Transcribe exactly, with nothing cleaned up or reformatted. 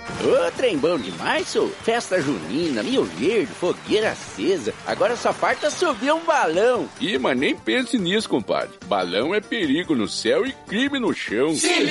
Ô, trem bom demais, sô. Festa junina, Rio Verde, fogueira acesa. Agora só falta subir um balão. Ih, mas nem pense nisso, compadre. Balão é perigo no céu e crime no chão. Sim.